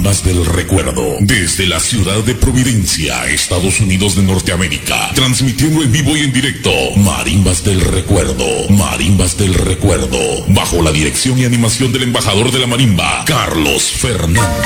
Marimbas del Recuerdo, desde la ciudad de Providencia, Estados Unidos de Norteamérica, transmitiendo en vivo y en directo, Marimbas del Recuerdo, Marimbas del Recuerdo, bajo la dirección y animación del embajador de la marimba, Carlos Fernández.